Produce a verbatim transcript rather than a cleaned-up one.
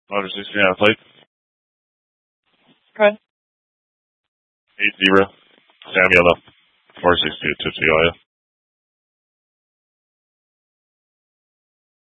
Motor sixteen out of plate. Good. Eight zero. Samuel, four six two, Tipsy Oil.